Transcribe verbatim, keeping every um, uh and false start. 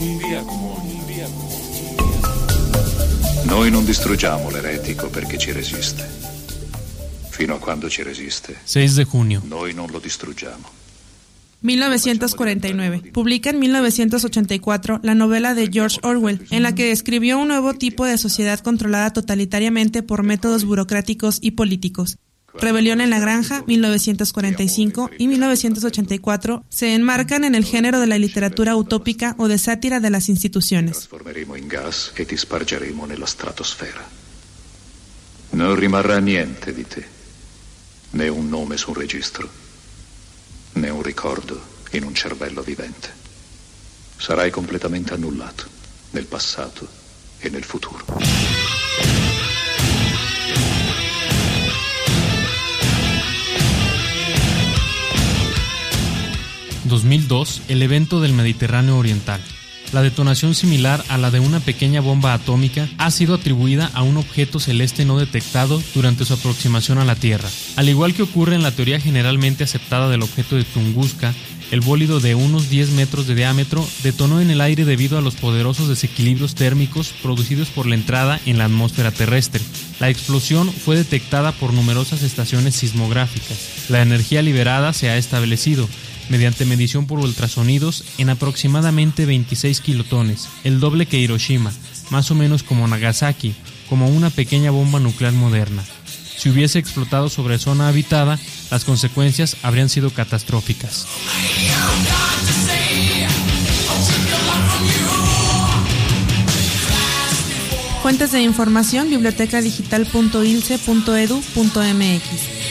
un via comune, un via comune. Noi non distruggiamo l'eretico perché ci resiste. Fino a quando ci resiste. seis de junio. Noi non lo distruggiamo. mil novecientos cuarenta y nueve. Publica en mil novecientos ochenta y cuatro la novela de George Orwell, en la que describió un nuevo tipo de sociedad controlada totalitariamente por métodos burocráticos y políticos. Rebelión en la Granja, mil novecientos cuarenta y cinco, y mil novecientos ochenta y cuatro se enmarcan en el género de la literatura utópica o de sátira de las instituciones. Trasformeremo in gas e ti spargeremo nella stratosfera. Non rimarrà niente di te, né un nome su un registro, né un ricordo in un cervello vivente. Sarai completamente annullato nel passato e nel futuro. dos mil dos, el evento del Mediterráneo Oriental. La detonación similar a la de una pequeña bomba atómica ha sido atribuida a un objeto celeste no detectado durante su aproximación a la Tierra. Al igual que ocurre en la teoría generalmente aceptada del objeto de Tunguska, el bólido de unos diez metros de diámetro detonó en el aire debido a los poderosos desequilibrios térmicos producidos por la entrada en la atmósfera terrestre. La explosión fue detectada por numerosas estaciones sismográficas. La energía liberada se ha establecido mediante medición por ultrasonidos en aproximadamente veintiséis kilotones, el doble que Hiroshima, más o menos como Nagasaki, como una pequeña bomba nuclear moderna. Si hubiese explotado sobre zona habitada, las consecuencias habrían sido catastróficas. Fuentes de información: biblioteca digital punto ilce punto edu punto eme equis.